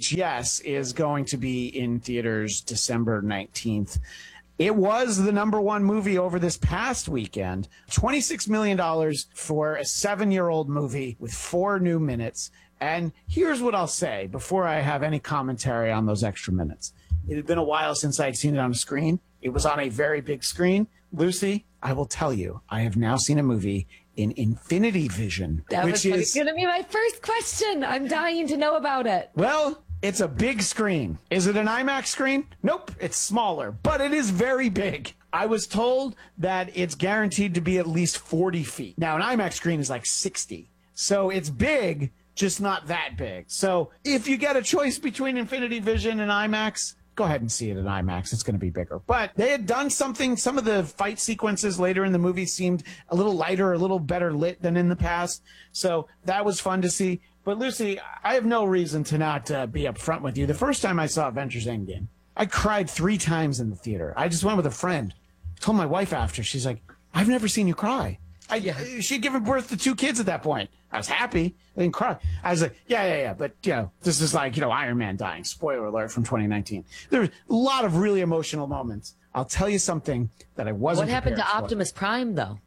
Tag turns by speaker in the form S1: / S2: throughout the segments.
S1: yes, is going to be in theaters December 19th. It was the #1 movie over this past weekend. $26 million for a 7-year-old movie with 4 new minutes. And here's what I'll say before I have any commentary on those extra minutes. It had been a while since I'd seen it on a screen. It was on a very big screen. Lucy, I will tell you, I have now seen a movie in Infinity Vision.
S2: That was going to be my first question. I'm dying to know about it.
S1: Well, it's a big screen. Is it an IMAX screen? Nope, it's smaller, but it is very big. I was told that it's guaranteed to be at least 40 feet. Now, an IMAX screen is like 60. So it's big, just not that big. So if you get a choice between Infinity Vision and IMAX, go ahead and see it in IMAX. It's going to be bigger. But they had done something. Some of the fight sequences later in the movie seemed a little lighter, a little better lit than in the past. So that was fun to see. But Lucy, I have no reason to not be upfront with you. The first time I saw Avengers Endgame, I cried 3 times in the theater. I just went with a friend. I told my wife after. She's like, I've never seen you cry. She'd given birth to 2 kids at that point. I was happy. I didn't cry. I was like, yeah. But, this is like, Iron Man dying. Spoiler alert from 2019. There was a lot of really emotional moments. I'll tell you something that I wasn't
S2: What happened to
S1: prepared for.
S2: Optimus Prime, though?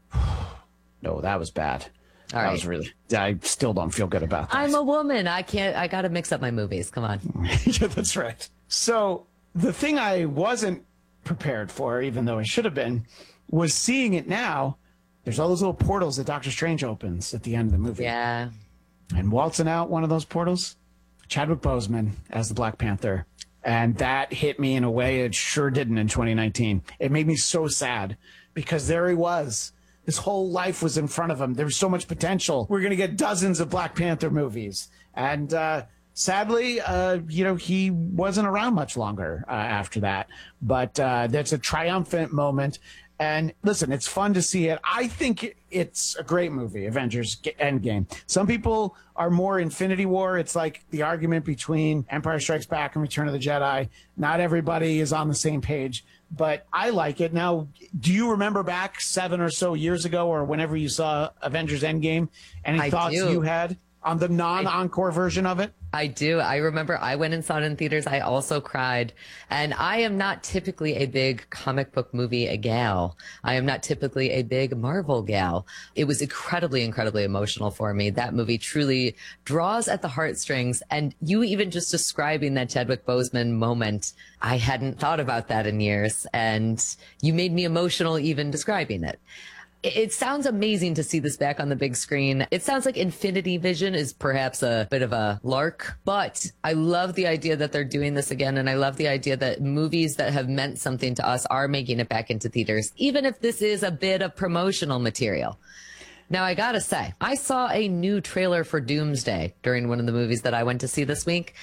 S1: No, that was bad.
S2: All
S1: That
S2: right.
S1: was really, I still don't feel good about that.
S2: I'm a woman. I got to mix up my movies. Come on.
S1: Yeah, that's right. So the thing I wasn't prepared for, even though I should have been, was seeing it now. There's all those little portals that Doctor Strange opens at the end of the movie.
S2: Yeah.
S1: And waltzing out one of those portals, Chadwick Boseman as the Black Panther. And that hit me in a way it sure didn't in 2019. It made me so sad because there he was. His whole life was in front of him. There was so much potential. We're going to get dozens of Black Panther movies. And sadly, he wasn't around much longer after that. But that's a triumphant moment. And listen, it's fun to see it. I think it's a great movie, Avengers Endgame. Some people are more Infinity War. It's like the argument between Empire Strikes Back and Return of the Jedi. Not everybody is on the same page, but I like it. Now, do you remember back 7 or so years ago or whenever you saw Avengers Endgame? Any thoughts you had on the non-encore version of it?
S2: I do. I remember I went and saw it in theaters. I also cried. And I am not typically a big comic book movie gal. I am not typically a big Marvel gal. It was incredibly, incredibly emotional for me. That movie truly draws at the heartstrings. And you even just describing that Chadwick Boseman moment, I hadn't thought about that in years. And you made me emotional even describing it. It sounds amazing to see this back on the big screen. It sounds like Infinity Vision is perhaps a bit of a lark, but I love the idea that they're doing this again. And I love the idea that movies that have meant something to us are making it back into theaters, even if this is a bit of promotional material. Now, I gotta say, I saw a new trailer for Doomsday during one of the movies that I went to see this week.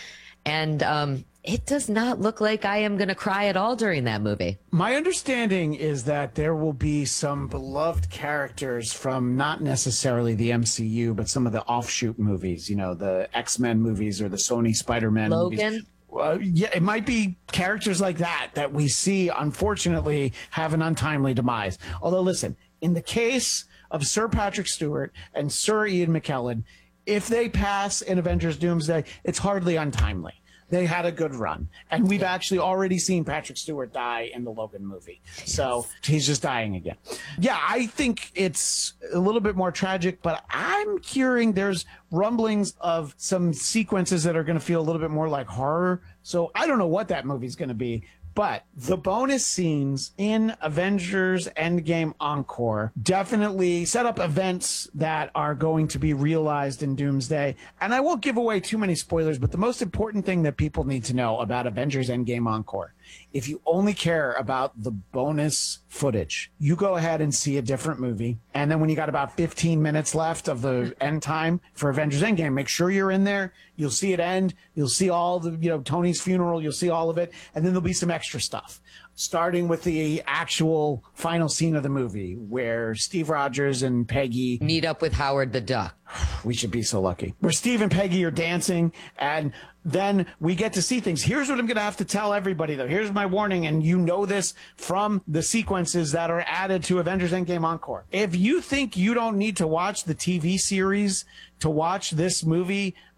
S2: And it does not look like I am going to cry at all during that movie.
S1: My understanding is that there will be some beloved characters from not necessarily the MCU, but some of the offshoot movies, the X-Men movies or the Sony Spider-Man movies. Yeah, it might be characters like that we see, unfortunately, have an untimely demise. Although, listen, in the case of Sir Patrick Stewart and Sir Ian McKellen, if they pass in Avengers Doomsday, it's hardly untimely. They had a good run. And we've actually already seen Patrick Stewart die in the Logan movie. So he's just dying again. Yeah, I think it's a little bit more tragic, but I'm hearing there's rumblings of some sequences that are going to feel a little bit more like horror. So I don't know what that movie's going to be. But the bonus scenes in Avengers Endgame Encore definitely set up events that are going to be realized in Doomsday. And I won't give away too many spoilers, but the most important thing that people need to know about Avengers Endgame Encore, if you only care about the bonus footage, you go ahead and see a different movie. And then when you got about 15 minutes left of the end time for Avengers Endgame, make sure you're in there. You'll see it end. You'll see all the, Tony's funeral. You'll see all of it. And then there'll be some extra stuff, starting with the actual final scene of the movie where Steve Rogers and Peggy
S2: meet up with Howard the Duck.
S1: We should be so lucky. Where Steve and Peggy are dancing, and then we get to see things. Here's what I'm going to have to tell everybody, though. Here's my warning, and you know this from the sequences that are added to Avengers Endgame Encore. If you think you don't need to watch the TV series to watch this movie,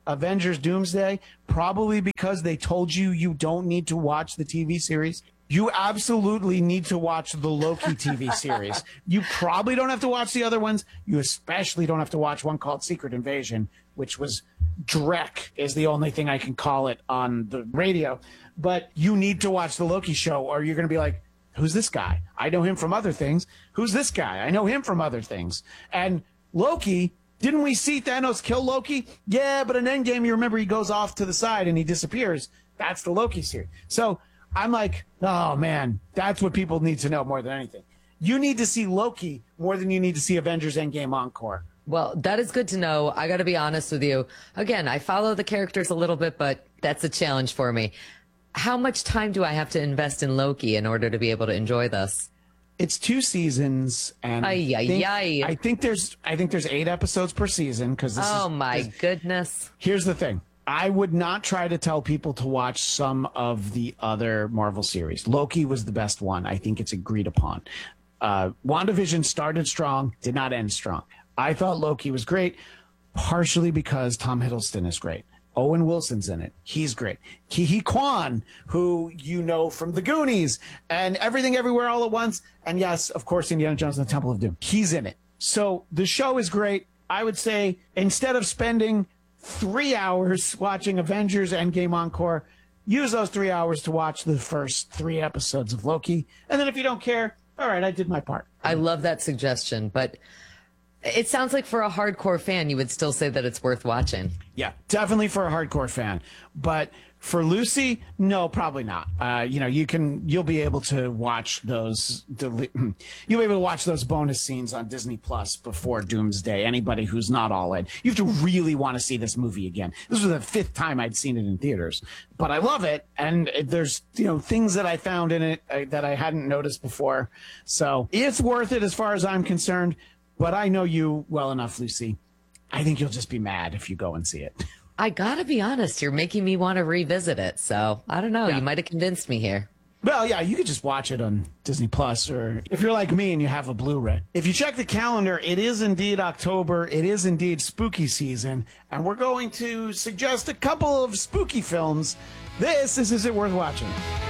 S1: Avengers Doomsday, probably because they told you don't need to watch the TV series. You absolutely need to watch the Loki TV series. You probably don't have to watch the other ones. You especially don't have to watch one called Secret Invasion, which was Drek is the only thing I can call it on the radio. But you need to watch the Loki show, or you're going to be like, who's this guy? I know him from other things. Who's this guy? I know him from other things. And Loki, didn't we see Thanos kill Loki? Yeah, but in Endgame, you remember he goes off to the side and he disappears. That's the Loki series. So I'm like, oh, man, that's what people need to know more than anything. You need to see Loki more than you need to see Avengers Endgame Encore.
S2: Well, that is good to know. I got to be honest with you. Again, I follow the characters a little bit, but that's a challenge for me. How much time do I have to invest in Loki in order to be able to enjoy this?
S1: It's 2 seasons, and I think there's 8 episodes per season.
S2: Goodness.
S1: Here's the thing. I would not try to tell people to watch some of the other Marvel series. Loki was the best one. I think it's agreed upon. WandaVision started strong, did not end strong. I thought Loki was great, partially because Tom Hiddleston is great. Owen Wilson's in it. He's great. Ke Huy Quan, who you know from The Goonies and Everything Everywhere All at Once. And yes, of course, Indiana Jones and the Temple of Doom. He's in it. So the show is great. I would say instead of spending 3 hours watching Avengers Endgame Encore, use those 3 hours to watch the first 3 episodes of Loki. And then if you don't care, all right, I did my part.
S2: I love that suggestion, but it sounds like for a hardcore fan, you would still say that it's worth watching.
S1: Yeah, definitely for a hardcore fan. But for Lucy, no, probably not. You'll be able to watch those. You'll be able to watch those bonus scenes on Disney Plus before Doomsday. Anybody who's not all in, you have to really want to see this movie again. This was the 5th time I'd seen it in theaters, but I love it. And there's things that I found in it that I hadn't noticed before. So it's worth it as far as I'm concerned. But I know you well enough, Lucy. I think you'll just be mad if you go and see it.
S2: I gotta be honest, you're making me want to revisit it. So I don't know. Yeah. You might have convinced me here.
S1: Well, yeah, you could just watch it on Disney Plus, or if you're like me and you have a Blu-ray. If you check the calendar, it is indeed October. It is indeed spooky season. And we're going to suggest a couple of spooky films. This is Is It Worth Watching?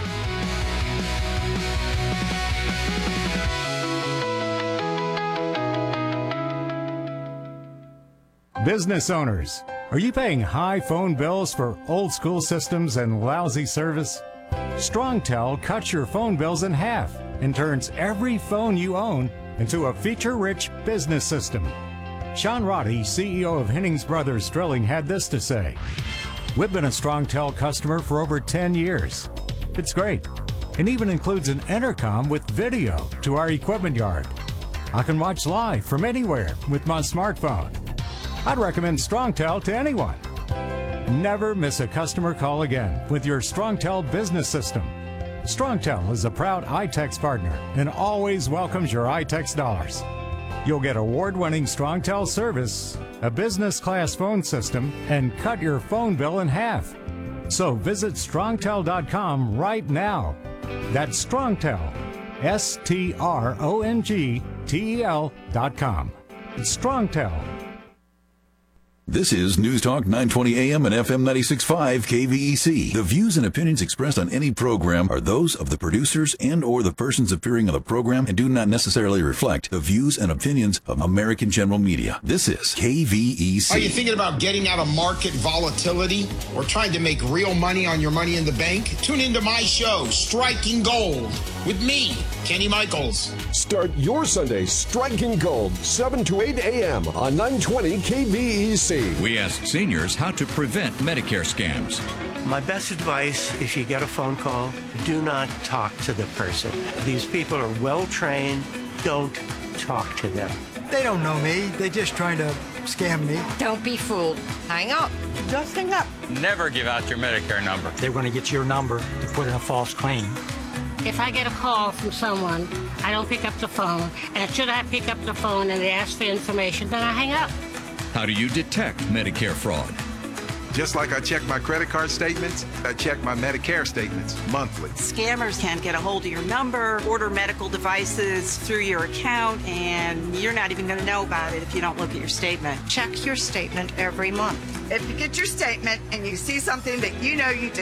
S3: Business owners, are you paying high phone bills for old school systems and lousy service? StrongTel cuts your phone bills in half and turns every phone you own into a feature-rich business system. Sean Roddy, CEO of Hennings Brothers Drilling, had this to say: "We've been a StrongTel customer for over 10 years. It's great. It even includes an intercom with video to our equipment yard. I can watch live from anywhere with my smartphone. I'd recommend StrongTel to anyone. Never miss a customer call again with your StrongTel business system. StrongTel is a proud iTex partner and always welcomes your iTex dollars. You'll get award-winning StrongTel service, a business-class phone system, and cut your phone bill in half. So visit StrongTel.com right now. That's StrongTel, StrongTel.com. It's StrongTel.
S4: This is News Talk 920 AM and FM 96.5 KVEC. The views and opinions expressed on any program are those of the producers and or the persons appearing on the program and do not necessarily reflect the views and opinions of American General Media. This is KVEC.
S5: Are you thinking about getting out of market volatility or trying to make real money on your money in the bank? Tune into my show, Striking Gold, with me, Kenny Michaels.
S6: Start your Sunday striking gold, 7 to 8 a.m. on 920 KVEC.
S7: We ask seniors how to prevent Medicare scams.
S8: My best advice, if you get a phone call, do not talk to the person. These people are well trained. Don't talk to them.
S9: They don't know me. They're just trying to scam me.
S10: Don't be fooled. Hang up. Just hang up.
S11: Never give out your Medicare number.
S9: They're going to get your number to put in a false claim.
S12: If I get a call from someone, I don't pick up the phone. And should I pick up the phone and they ask for information, then I hang up.
S7: How do you detect Medicare fraud?
S13: Just like I check my credit card statements, I check my Medicare statements monthly.
S14: Scammers can get a hold of your number, order medical devices through your account, and you're not even going to know about it if you don't look at your statement.
S10: Check your statement every month.
S15: If you get your statement and you see something that you know you